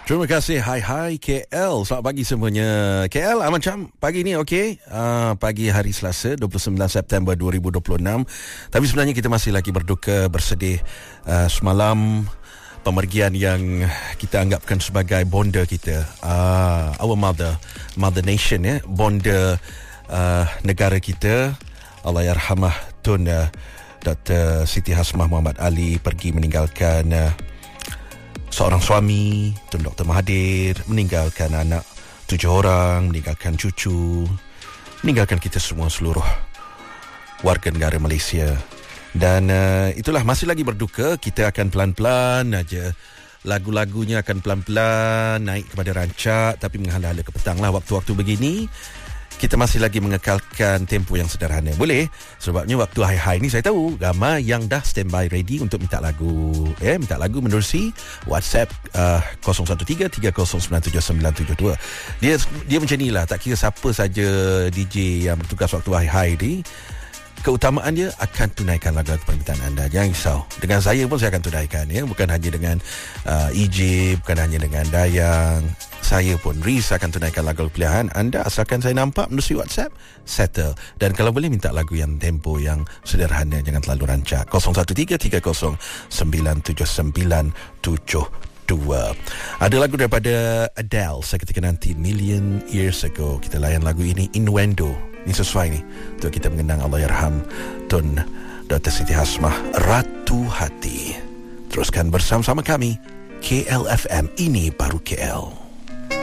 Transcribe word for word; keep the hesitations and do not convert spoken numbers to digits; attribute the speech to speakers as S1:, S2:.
S1: Terima kasih. Hai hai K L. Selamat pagi semuanya. K L, ah, macam pagi ni okey. Uh, pagi hari Selasa dua puluh sembilan September dua ribu dua puluh enam. Tapi sebenarnya kita masih lagi berduka, bersedih. Uh, semalam pemergian yang kita anggapkan sebagai bonda kita, uh, our mother, mother nation, ya, bonda uh, negara kita, Allahyarhamah Tun uh, Doktor Siti Hasmah Muhammad Ali pergi meninggalkan uh, seorang suami, Tun Doktor Mahathir, meninggalkan anak tujuh orang, meninggalkan cucu, meninggalkan kita semua, seluruh warga negara Malaysia. Dan uh, itulah, masih lagi berduka. Kita akan pelan-pelan aja, lagu-lagunya akan pelan-pelan naik kepada rancak, tapi menghala-hala ke petang lah waktu-waktu begini. Kita masih lagi mengekalkan tempo yang sederhana. Boleh? Sebabnya waktu hai-hai ni saya tahu ramai yang dah standby ready untuk minta lagu. Eh, minta lagu menerusi WhatsApp uh, kosong satu tiga tiga kosong sembilan tujuh sembilan tujuh dua. Dia dia macam ni lah. Tak kira siapa saja D J yang bertugas waktu hai-hai ni, keutamaan dia akan tunaikan lagu-lagu permintaan anda. Jangan risau. Dengan saya pun saya akan tunaikan, ya. Bukan hanya dengan uh, E J, bukan hanya dengan Dayang. Saya pun, Riz, akan tunaikan lagu pilihan anda asalkan saya nampak melalui WhatsApp. Settle. Dan kalau boleh minta lagu yang tempo yang sederhana, jangan terlalu rancak. kosong satu tiga tiga kosong sembilan tujuh sembilan tujuh dua. Ada lagu daripada Adele seketika nanti, Million Years Ago. Kita layan lagu ini, Innuendo. Ini sesuai ni untuk kita mengenang Allahyarham Tun Doktor Siti Hasmah, Ratu Hati. Teruskan bersama-sama kami, K L F M. Ini baru K L.